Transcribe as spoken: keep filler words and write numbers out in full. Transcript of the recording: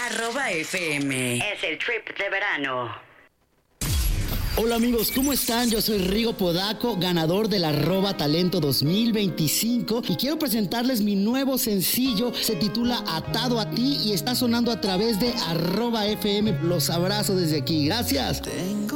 Arroba F M. Es el trip de verano. Hola amigos, ¿cómo están? Yo soy Rigo Podaco, ganador del Arroba Talento dos mil veinticinco y quiero presentarles mi nuevo sencillo. Se titula Atado a ti y está sonando a través de Arroba F M. Los abrazo desde aquí. Gracias. Tengo